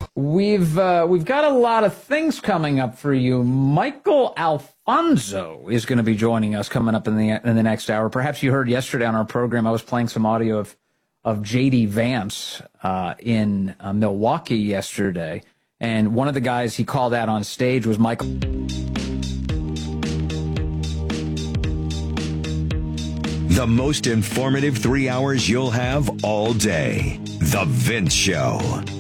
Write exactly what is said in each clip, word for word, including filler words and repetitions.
We've uh, we've got a lot of things coming up for you. Michael Alfonso is going to be joining us coming up in the in the next hour. Perhaps you heard yesterday on our program, I was playing some audio of of J D Vance uh, in uh, Milwaukee yesterday, and one of the guys he called out on stage was Michael. The most informative three hours you'll have all day. The Vince Show.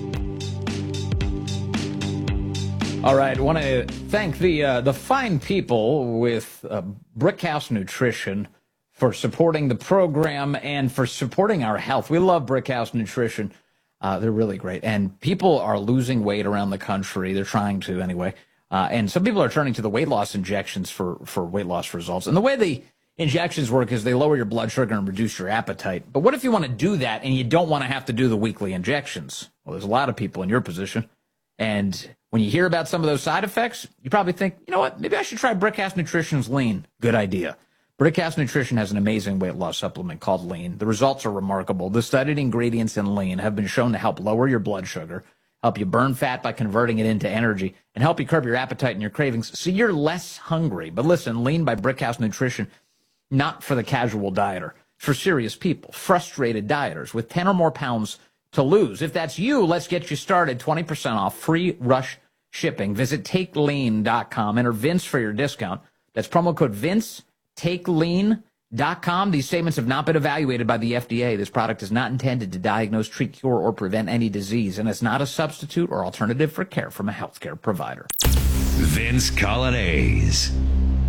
All right, I want to thank the uh, the fine people with uh, Brickhouse Nutrition for supporting the program and for supporting our health. We love Brickhouse Nutrition. Uh, they're really great. And people are losing weight around the country. They're trying to anyway. Uh, and some people are turning to the weight loss injections for, for weight loss results. And the way the injections work is they lower your blood sugar and reduce your appetite. But what if you want to do that and you don't want to have to do the weekly injections? Well, there's a lot of people in your position. And when you hear about some of those side effects, you probably think, you know what, maybe I should try Brickhouse Nutrition's Lean. Good idea. Brickhouse Nutrition has an amazing weight loss supplement called Lean. The results are remarkable. The studied ingredients in Lean have been shown to help lower your blood sugar, help you burn fat by converting it into energy, and help you curb your appetite and your cravings so you're less hungry. But listen, Lean by Brickhouse Nutrition, not for the casual dieter, for serious people, frustrated dieters with ten or more pounds to lose. If that's you, let's get you started. twenty percent off, free rush shipping. Visit take lean dot com. Enter Vince for your discount. That's promo code Vince, take lean dot com. These statements have not been evaluated by the F D A. This product is not intended to diagnose, treat, cure, or prevent any disease, and it's not a substitute or alternative for care from a healthcare provider. Vince Coglianese.